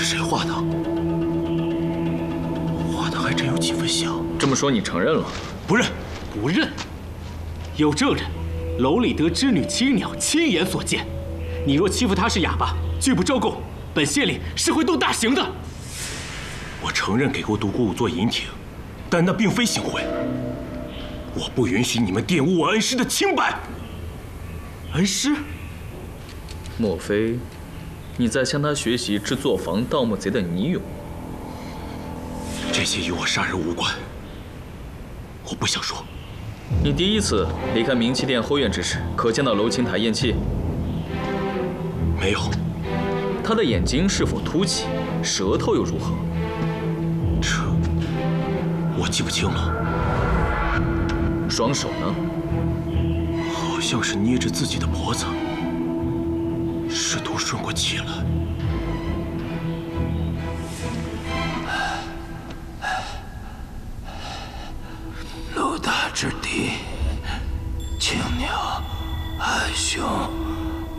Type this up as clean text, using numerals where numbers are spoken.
谁画的？画的还真有几分像。 这么说你承认了？ 不认，不认。有证人，楼里得织女青鸟亲眼所见。你若欺负她是哑巴，拒不招供，本县令是会动大刑的。 我承认给过独孤武做银挺，但那并非行贿。我不允许你们玷污我恩师的清白。 恩师？ 莫非你在向他学习制作坊盗墓贼的泥俑？ 这些与我杀人无关，我不想说。 你第一次离开明气殿后院之时，可见到楼琴台咽气？ 没有。 他的眼睛是否凸起？舌头又如何？ 这我记不清了。 双手呢？ 好像是捏着自己的脖子，试图顺过气来。 陆大之弟，青鸟，暗雄。